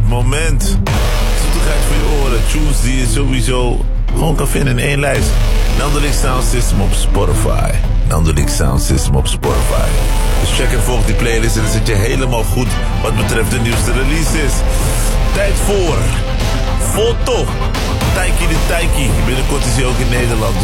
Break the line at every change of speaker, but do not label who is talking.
moment. Zoetigheid voor je oren. Tunes die je sowieso gewoon kan vinden in één lijst. Nandelik Sound System op Spotify. Nandelik Sound System op Spotify. Dus check en volg die playlist en dan zit je helemaal goed wat betreft de nieuwste releases. Tijd voor Foto. Taiki de Taiki. Binnenkort is hij ook in Nederland.